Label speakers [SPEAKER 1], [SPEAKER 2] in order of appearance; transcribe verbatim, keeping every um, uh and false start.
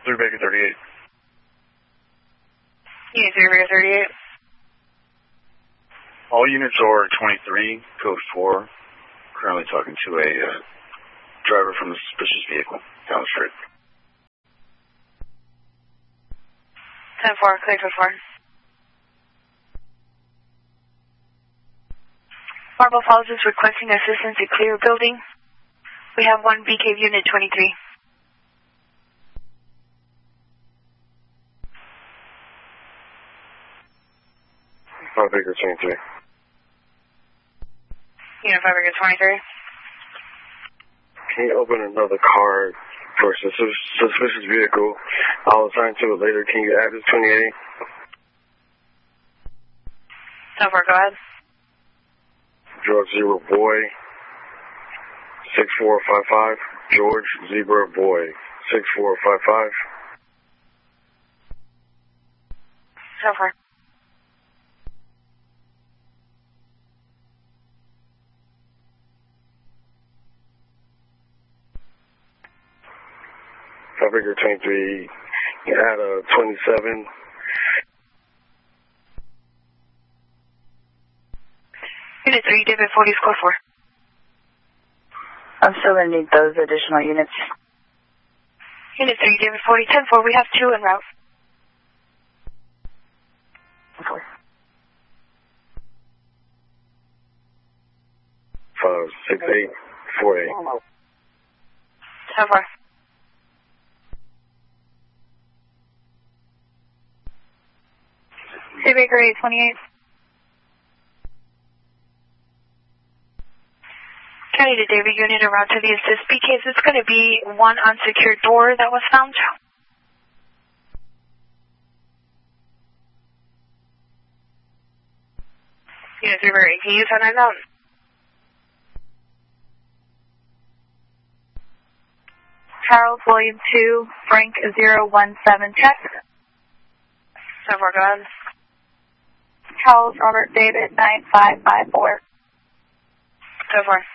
[SPEAKER 1] three Baker thirty-eight.
[SPEAKER 2] Unit three Baker thirty-eight.
[SPEAKER 1] All units are twenty-three, code four. Currently talking to a uh, driver from a suspicious vehicle down the street.
[SPEAKER 2] ten four, clear code four. Marble Falls is requesting assistance to clear building. We have one B K unit twenty-three.
[SPEAKER 1] five Baker twenty-three.
[SPEAKER 2] Unit five Baker twenty-three.
[SPEAKER 1] Can you open another car for a suspicious vehicle? I'll assign to it later. Can you add this twenty-eight?
[SPEAKER 2] ten four, go ahead.
[SPEAKER 1] George Zebra Boy, six four five five. George Zebra Boy, six four five five.
[SPEAKER 2] ten four.
[SPEAKER 1] five Baker twenty-three, you had a twenty-seven.
[SPEAKER 2] Unit three, David forty, score four.
[SPEAKER 3] I'm still going to need those additional units.
[SPEAKER 2] Unit three, David forty, ten four, we have two en route.
[SPEAKER 3] four.
[SPEAKER 1] five six eight four eight.
[SPEAKER 2] ten four. three Baker eight twenty-eight. County to David unit around to the assist because it's going to be one unsecured door that was found. Unit three Baker eight, can you use that out?
[SPEAKER 3] Charles William two, Frank zero one seven, check.
[SPEAKER 2] ten four, go ahead.
[SPEAKER 3] Charles Robert David nine five five four.
[SPEAKER 2] ten four.